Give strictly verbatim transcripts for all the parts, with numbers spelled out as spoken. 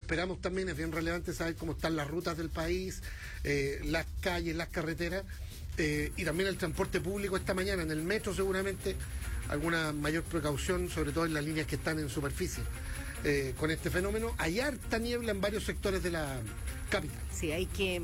esperamos también, es bien relevante saber cómo están las rutas del país, eh, las calles, las carreteras, eh, y también el transporte público esta mañana, en el metro seguramente, alguna mayor precaución, sobre todo en las líneas que están en superficie. Eh, con este fenómeno, hay harta niebla en varios sectores de la capital. Sí, hay que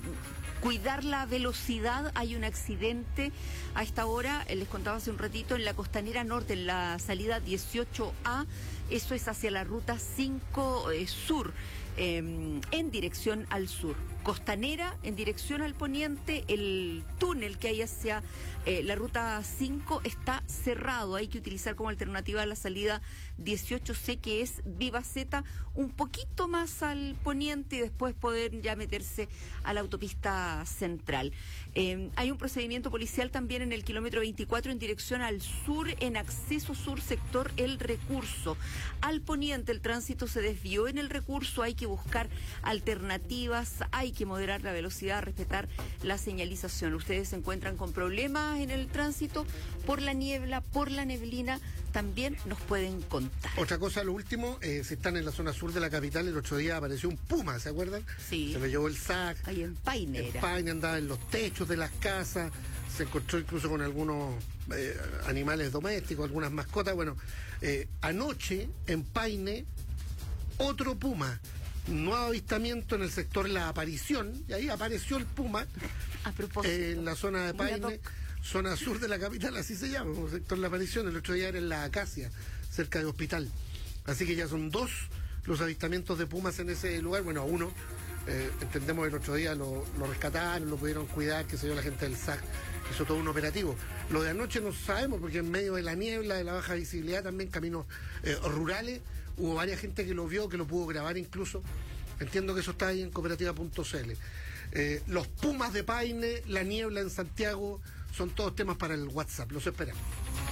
cuidar la velocidad. Hay un accidente a esta hora, les contaba hace un ratito, en la Costanera Norte, en la salida dieciocho A, eso es hacia la ruta cinco eh, Sur, eh, en dirección al sur. Costanera en dirección al poniente, el túnel que hay hacia eh, la ruta cinco está cerrado, hay que utilizar como alternativa la salida dieciocho C, que es Vivaceta, un poquito más al poniente, y después poder ya meterse a la autopista central. Eh, hay un procedimiento policial también en el kilómetro veinticuatro en dirección al sur, en acceso sur, sector El Recurso. Al poniente el tránsito se desvió en El Recurso, hay que buscar alternativas, hay que moderar la velocidad, respetar la señalización. Ustedes se encuentran con problemas en el tránsito por la niebla, por la neblina, también nos pueden contar. Otra cosa, lo último, eh, si están en la zona sur de la capital, el otro día apareció un puma, ¿se acuerdan? Sí. Se lo llevó el S A C. Ahí en Paine En Paine andaba en los techos de las casas, se encontró incluso con algunos eh, animales domésticos, algunas mascotas. Bueno, eh, anoche en Paine, otro puma. Nuevo avistamiento en el sector La Aparición, y ahí apareció el puma. A propósito. Eh, en la zona de Paine, zona sur de la capital, así se llama, el sector La Aparición. El otro día era en La Acacia, cerca del hospital. Así que ya son dos los avistamientos de pumas en ese lugar. Bueno, uno, eh, entendemos el otro día lo, lo rescataron, lo pudieron cuidar, que se dio la gente del S A C, hizo todo un operativo. Lo de anoche no sabemos, porque en medio de la niebla, de la baja visibilidad, también caminos eh, rurales, hubo varias gente que lo vio, que lo pudo grabar incluso. Entiendo que eso está ahí en cooperativa punto c l. Eh, los pumas de Paine, la niebla en Santiago, son todos temas para el WhatsApp. Los esperamos.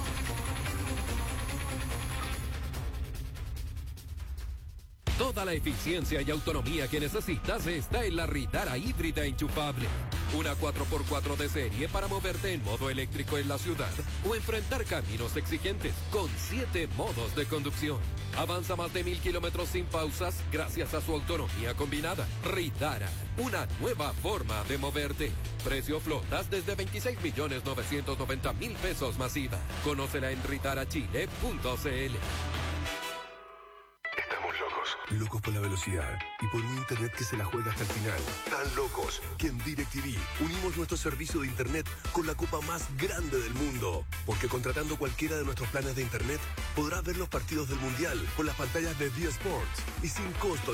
Toda la eficiencia y autonomía que necesitas está en la Ritara híbrida enchufable. Una cuatro por cuatro de serie para moverte en modo eléctrico en la ciudad o enfrentar caminos exigentes con siete modos de conducción. Avanza más de mil kilómetros sin pausas gracias a su autonomía combinada. Ritara, una nueva forma de moverte. Precio flotas desde veintiséis millones novecientos noventa mil pesos masiva. Conócela en ritara chile punto c l. Locos por la velocidad y por un internet que se la juega hasta el final. Tan locos que en DirecTV unimos nuestro servicio de internet con la copa más grande del mundo. Porque contratando cualquiera de nuestros planes de internet podrás ver los partidos del Mundial con las pantallas de D Sports y sin costo